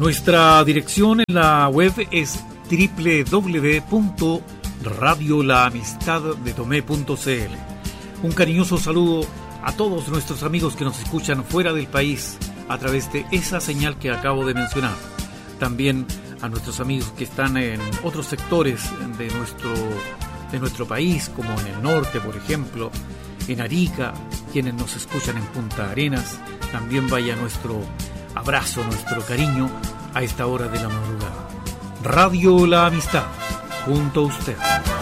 Nuestra dirección en la web es www.radiolaamistaddetomé.cl. Un cariñoso saludo a todos nuestros amigos que nos escuchan fuera del país a través de esa señal que acabo de mencionar. También a nuestros amigos que están en otros sectores de nuestro país, como en el norte, por ejemplo, en Arica, quienes nos escuchan en Punta Arenas. También vaya nuestro abrazo, nuestro cariño a esta hora de la madrugada. Radio La Amistad, junto a usted.